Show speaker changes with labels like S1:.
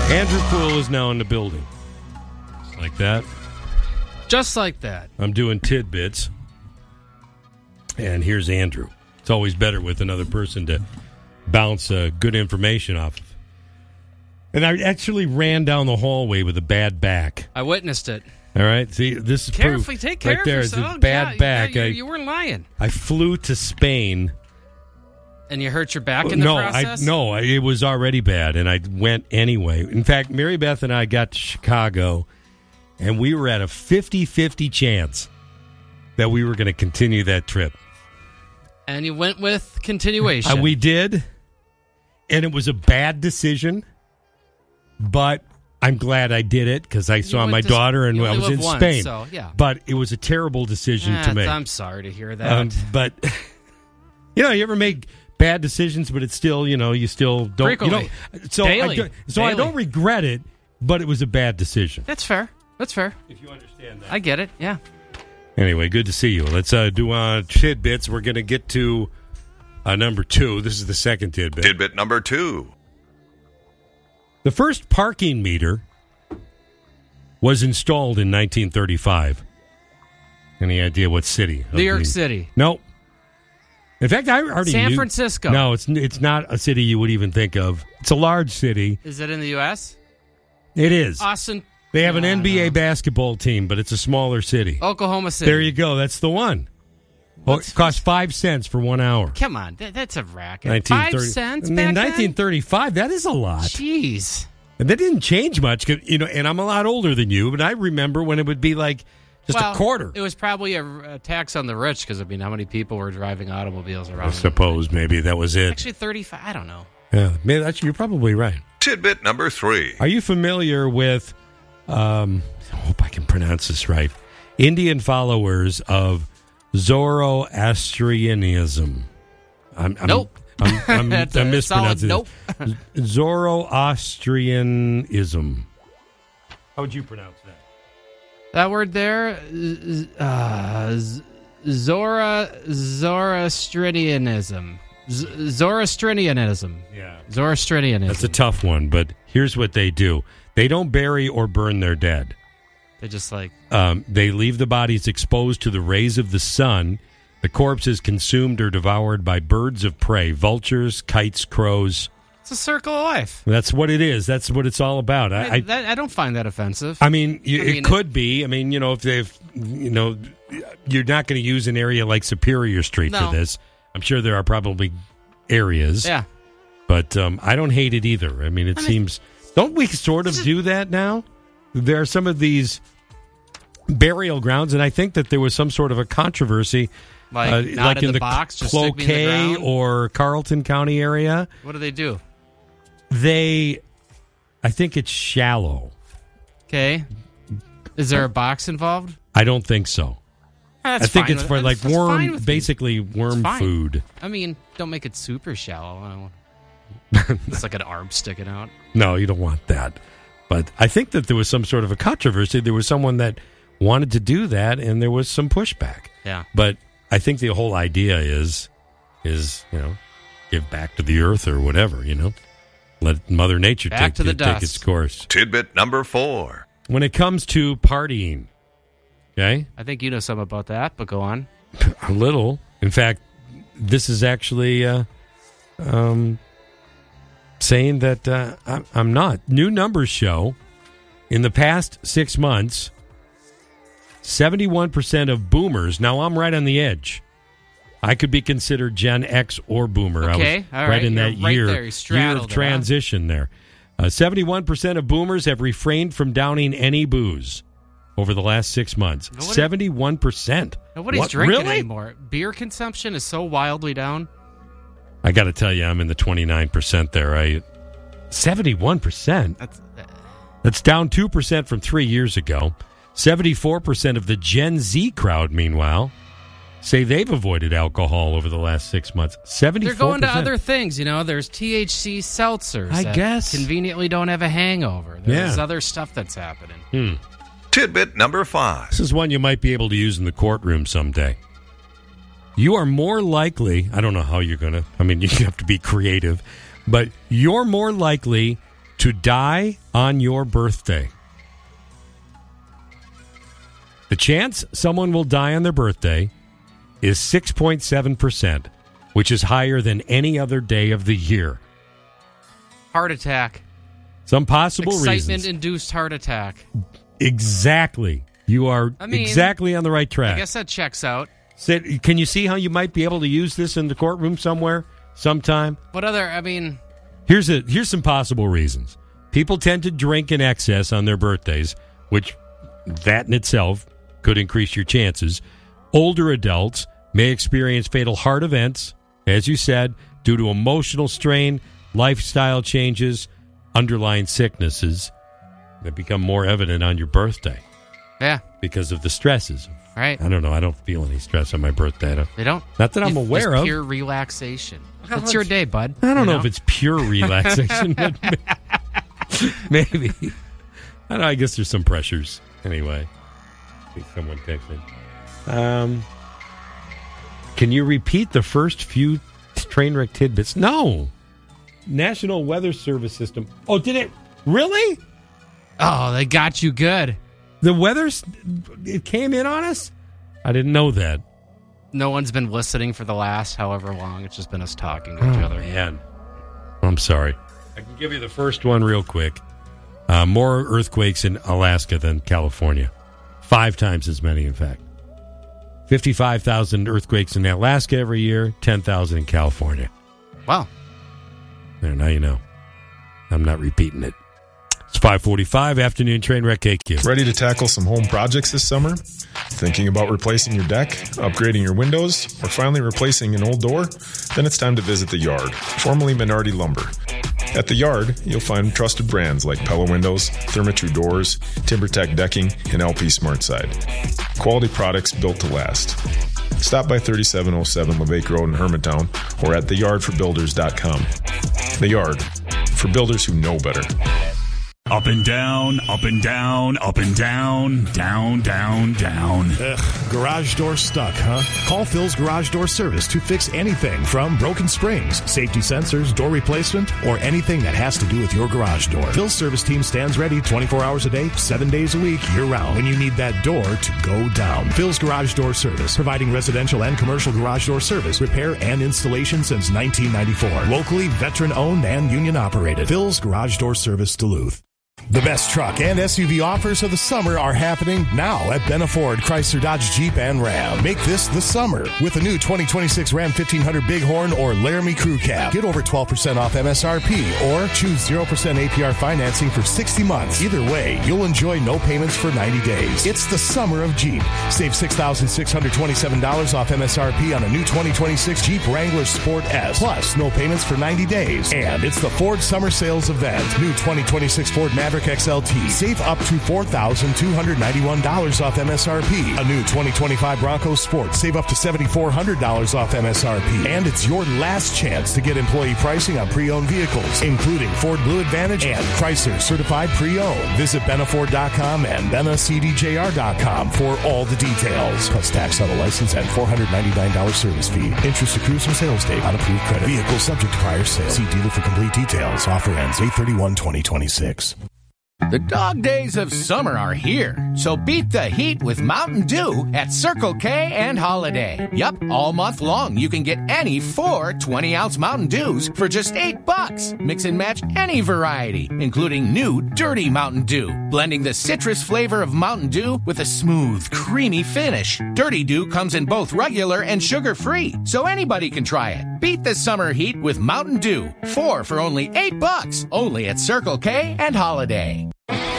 S1: Andrew Poole is now in the building. Just like that.
S2: Just like that.
S1: I'm doing tidbits. And here's Andrew. It's always better with another person to bounce good information off of. And I actually ran down the hallway with a bad back.
S2: I witnessed it.
S1: All right? See, this is
S2: Carefully,
S1: proof.
S2: take care
S1: right
S2: of
S1: there.
S2: yourself.
S1: It's a bad back.
S2: Yeah, you weren't lying.
S1: I flew to Spain.
S2: And you hurt your back in the process?
S1: It was already bad, and I went anyway. In fact, Mary Beth and I got to Chicago, and we were at a 50-50 chance that we were going to continue that trip.
S2: And you went with continuation.
S1: We did, and it was a bad decision, but I'm glad I did it because I saw my daughter, and I was in Spain.
S2: So, yeah.
S1: But it was a terrible decision to make.
S2: I'm sorry to hear that.
S1: But, you ever make bad decisions, but it's still, you still don't.
S2: Frequently. Daily.
S1: I don't regret it, but it was a bad decision.
S2: That's fair.
S1: If you understand that.
S2: I get it, yeah.
S1: Anyway, good to see you. Let's do tidbits. We're going to get to number 2. This is the second tidbit.
S3: Tidbit number 2.
S1: The first parking meter was installed in 1935. Any idea what city?
S2: New York City.
S1: No. In fact, I already knew.
S2: San Francisco.
S1: No, it's not a city you would even think of. It's a large city.
S2: Is it in the U.S.?
S1: It is.
S2: Austin.
S1: They have an NBA basketball team, but it's a smaller city.
S2: Oklahoma City.
S1: There you go. That's the one. It cost 5 cents for 1 hour.
S2: Come on. That's a racket. 5 cents back
S1: in
S2: then?
S1: 1935, that is a lot.
S2: Jeez.
S1: And that didn't change much, and I'm a lot older than you, but I remember when it would be like just a quarter.
S2: It was probably a tax on the rich because, how many people were driving automobiles around?
S1: I suppose maybe that was it.
S2: Actually, 35. I don't know.
S1: Yeah, maybe you're probably right.
S3: Tidbit number 3.
S1: Are you familiar with, I hope I can pronounce this right, Indian followers of Zoroastrianism?
S2: Nope.
S1: I'm mispronouncing
S2: nope.
S1: Zoroastrianism. How would you pronounce that?
S2: That word there, Zoroastrianism. Zoroastrianism.
S1: Yeah.
S2: Zoroastrianism.
S1: That's a tough one, but here's what they do. They don't bury or burn their dead.
S2: They just
S1: they leave the bodies exposed to the rays of the sun. The corpse is consumed or devoured by birds of prey, vultures, kites, crows.
S2: It's a circle of life.
S1: That's what it is. That's what it's all about.
S2: I don't find that offensive.
S1: It could be. If they've, you're not going to use an area like Superior Street for this. I'm sure there are probably areas.
S2: Yeah.
S1: But I don't hate it either. It seems... Don't we sort of do that now? There are some of these burial grounds, and I think that there was some sort of a controversy...
S2: Like in the box, just
S1: Cloquet or Carlton County area.
S2: What do they do?
S1: I think it's shallow.
S2: Okay. Is there a box involved?
S1: I don't think so.
S2: I
S1: think it's for worm, basically worm food.
S2: Don't make it super shallow. It's like an arm sticking out.
S1: No, you don't want that. But I think that there was some sort of a controversy. There was someone that wanted to do that, and there was some pushback.
S2: Yeah.
S1: But I think the whole idea is give back to the earth or whatever, Let Mother Nature take its course.
S3: Tidbit number 4.
S1: When it comes to partying, okay?
S2: I think you know something about that, but go on.
S1: A little. In fact, this is actually saying that I'm not. New numbers show in the past 6 months, 71% of boomers. Now, I'm right on the edge. I could be considered Gen X or boomer.
S2: Okay,
S1: I was right in that year of transition there. 71% of boomers have refrained from downing any booze over the last 6 months. 71%.
S2: Nobody's drinking anymore. Beer consumption is so wildly down.
S1: I got to tell you, I'm in the 29% there. 71%? That's down 2% from 3 years ago. 74% of the Gen Z crowd, meanwhile, say they've avoided alcohol over the last 6 months. 74%.
S2: They're going to other things. There's THC seltzers.
S1: I guess.
S2: Conveniently don't have a hangover. There's other stuff that's happening.
S3: Tidbit number 5.
S1: This is one you might be able to use in the courtroom someday. You are more likely, I don't know how you're going to, you have to be creative, but you're more likely to die on your birthday. The chance someone will die on their birthday is 6.7%, which is higher than any other day of the year.
S2: Heart attack.
S1: Some possible reasons.
S2: Excitement-induced heart attack.
S1: Exactly. You are exactly on the right track.
S2: I guess that checks out.
S1: Can you see how you might be able to use this in the courtroom somewhere, sometime?
S2: What other,
S1: Here's some possible reasons. People tend to drink in excess on their birthdays, which that in itself could increase your chances. Older adults may experience fatal heart events, as you said, due to emotional strain, lifestyle changes, underlying sicknesses that become more evident on your birthday.
S2: Yeah.
S1: Because of the stresses.
S2: Right.
S1: I don't know. I don't feel any stress on my birthday.
S2: They don't?
S1: Not that I'm aware of.
S2: Pure relaxation. It's your day, bud.
S1: I don't know if it's pure relaxation. But maybe. I don't know. I guess there's some pressures. Anyway. I think someone texted. Can you repeat the first few train wreck tidbits? No. National Weather Service System. Oh, did it? Really?
S2: Oh, they got you good.
S1: The weather's... It came in on us? I didn't know that.
S2: No one's been listening for the last however long. It's just been us talking to each other.
S1: Man. I'm sorry. I can give you the first one real quick. More earthquakes in Alaska than California. 5 times as many, in fact. 55,000 earthquakes in Alaska every year, 10,000 in California.
S2: Wow.
S1: There, now you know. I'm not repeating it. It's 5:45, afternoon train wreck KQ.
S4: Ready to tackle some home projects this summer? Thinking about replacing your deck, upgrading your windows, or finally replacing an old door? Then it's time to visit The Yard, formerly Menardi Lumber. At The Yard, you'll find trusted brands like Pella Windows, Therma-Tru Doors, TimberTech Decking, and LP SmartSide. Quality products built to last. Stop by 3707 LeVake Road in Hermantown or at theyardforbuilders.com. The Yard, for builders who know better.
S5: Up and down, up and down, up and down, down, down, down.
S6: Ugh, garage door stuck, huh? Call Phil's Garage Door Service to fix anything from broken springs, safety sensors, door replacement, or anything that has to do with your garage door. Phil's service team stands ready 24 hours a day, 7 days a week, year-round when you need that door to go down. Phil's Garage Door Service, providing residential and commercial garage door service, repair, and installation since 1994. Locally, veteran-owned and union-operated. Phil's Garage Door Service, Duluth. The best truck and SUV offers of the summer are happening now at Benna Ford, Chrysler, Dodge, Jeep, and Ram. Make this the summer with a new 2026 Ram 1500 Bighorn or Laramie Crew Cab. Get over 12% off MSRP or choose 0% APR financing for 60 months. Either way, you'll enjoy no payments for 90 days. It's the summer of Jeep. Save $6,627 off MSRP on a new 2026 Jeep Wrangler Sport S. Plus, no payments for 90 days. And it's the Ford Summer Sales Event. New 2026 Ford Maverick XLT. Save up to $4,291 off MSRP. A new 2025 Bronco Sport. Save up to $7,400 off MSRP. And it's your last chance to get employee pricing on pre-owned vehicles, including Ford Blue Advantage and Chrysler Certified Pre-Owned. Visit BennaFord.com and BennaCDJR.com for all the details. Plus tax, title, license, and $499 service fee. Interest accrues from sales date on approved credit. Vehicle subject to prior sale. See dealer for complete details. Offer ends 8/31/2026.
S7: The dog days of summer are here, so beat the heat with Mountain Dew at Circle K and Holiday. Yup, all month long you can get any 4 20-ounce Mountain Dews for just $8. Mix and match any variety, including new Dirty Mountain Dew, blending the citrus flavor of Mountain Dew with a smooth, creamy finish. Dirty Dew comes in both regular and sugar-free, so anybody can try it. Beat the summer heat with Mountain Dew. 4 for only $8, only at Circle K and Holiday.